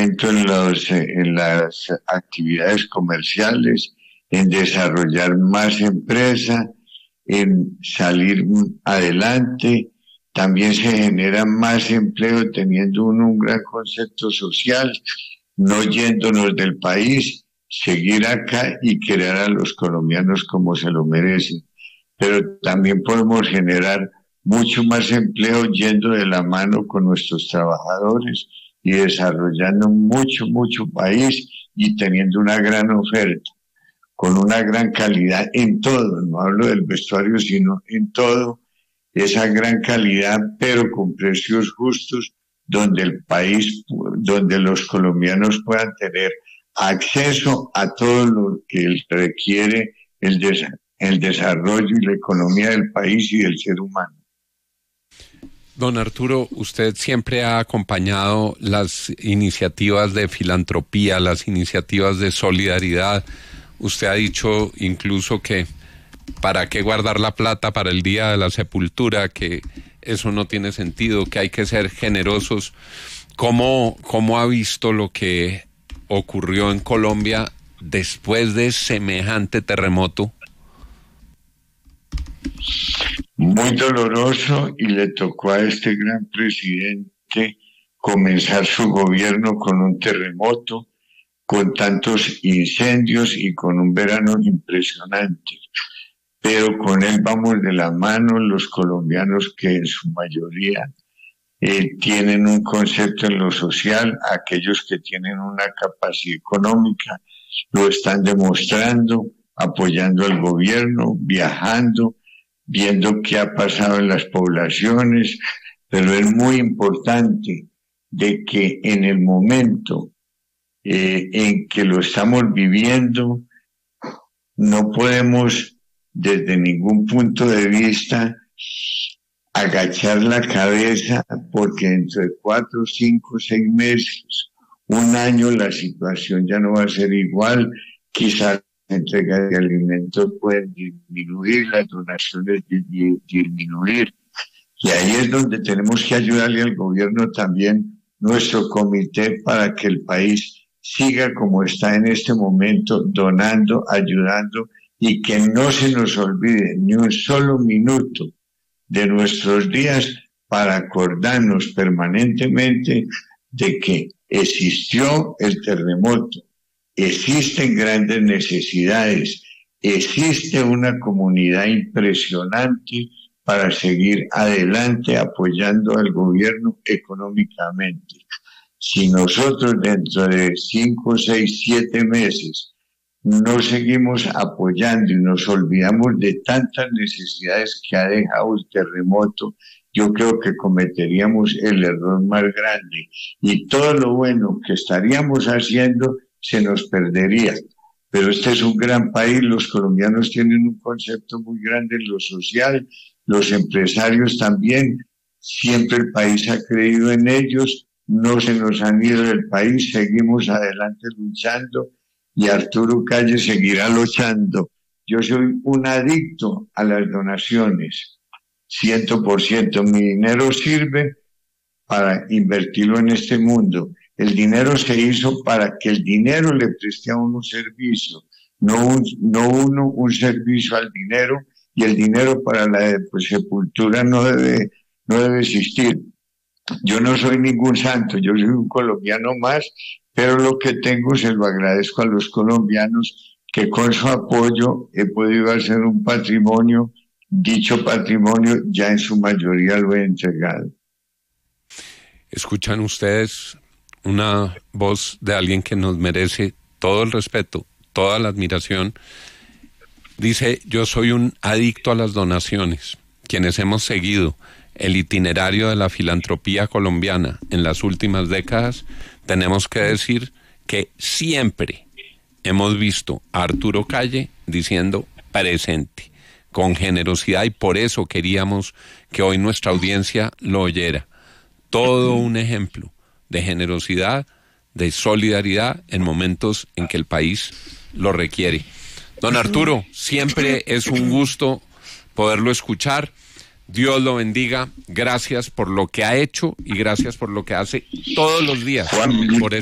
aumento en las actividades comerciales, en desarrollar más empresa, en salir adelante. También se genera más empleo teniendo un gran concepto social, no yéndonos del país, seguir acá y crear a los colombianos como se lo merecen. Pero también podemos generar mucho más empleo yendo de la mano con nuestros trabajadores y desarrollando mucho país y teniendo una gran oferta, con una gran calidad en todo, no hablo del vestuario, sino en todo, esa gran calidad, pero con precios justos, donde el país, donde los colombianos puedan tener acceso a todo lo que requiere el desarrollo y la economía del país y del ser humano. Don Arturo, usted siempre ha acompañado las iniciativas de filantropía, las iniciativas de solidaridad. Usted ha dicho incluso que para qué guardar la plata para el día de la sepultura, que eso no tiene sentido, que hay que ser generosos. ¿Cómo ha visto lo que ocurrió en Colombia después de semejante terremoto? Muy doloroso, y le tocó a este gran presidente comenzar su gobierno con un terremoto, con tantos incendios y con un verano impresionante. Pero con él vamos de la mano los colombianos, que en su mayoría tienen un concepto en lo social, aquellos que tienen una capacidad económica lo están demostrando, apoyando al gobierno, viajando, viendo qué ha pasado en las poblaciones, pero es muy importante de que en el momento en que lo estamos viviendo, no podemos desde ningún punto de vista agachar la cabeza, porque dentro de 4, 5, 6 meses, un año, la situación ya no va a ser igual. Quizás la entrega de alimentos puede disminuir, las donaciones disminuir, y ahí es donde tenemos que ayudarle al gobierno también, nuestro comité, para que el país siga como está en este momento, donando, ayudando, y que no se nos olvide ni un solo minuto de nuestros días para acordarnos permanentemente de que existió el terremoto, existen grandes necesidades, existe una comunidad impresionante para seguir adelante apoyando al gobierno económicamente. Si nosotros dentro de 5, 6, 7 meses no seguimos apoyando y nos olvidamos de tantas necesidades que ha dejado el terremoto, yo creo que cometeríamos el error más grande, y todo lo bueno que estaríamos haciendo se nos perdería. Pero este es un gran país, los colombianos tienen un concepto muy grande en lo social, los empresarios también, siempre el país ha creído en ellos, no se nos han ido del país, seguimos adelante luchando, y Arturo Calle seguirá luchando. Yo soy un adicto a las donaciones, 100%. Mi dinero sirve para invertirlo en este mundo. El dinero se hizo para que el dinero le preste a uno un servicio, no uno un servicio al dinero, y el dinero para la sepultura no debe existir. Yo no soy ningún santo, yo soy un colombiano más, pero lo que tengo se lo agradezco a los colombianos, que con su apoyo he podido hacer un patrimonio. Dicho patrimonio ya en su mayoría lo he entregado. Escuchan ustedes una voz de alguien que nos merece todo el respeto, toda la admiración. Dice: yo soy un adicto a las donaciones. Quienes hemos seguido el itinerario de la filantropía colombiana en las últimas décadas, tenemos que decir que siempre hemos visto a Arturo Calle diciendo presente, con generosidad, y por eso queríamos que hoy nuestra audiencia lo oyera. Todo un ejemplo de generosidad, de solidaridad en momentos en que el país lo requiere. Don Arturo, siempre es un gusto poderlo escuchar. Dios lo bendiga. Gracias por lo que ha hecho y gracias por lo que hace todos los días por